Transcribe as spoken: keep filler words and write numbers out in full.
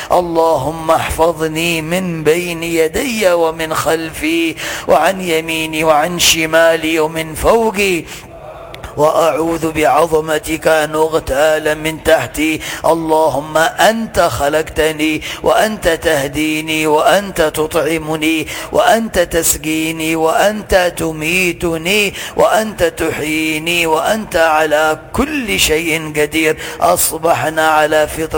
اللهم احفظني من بين يدي ومن خلفي وعن يميني وعن شمالي ومن فوقي، وأعوذ بعظمتك أن أغتال من تحتي. اللهم أنت خلقتني وأنت تهديني وأنت تطعمني وأنت تسقيني وأنت تميتني وأنت تحييني وأنت على كل شيء قدير. أصبحنا على فطرة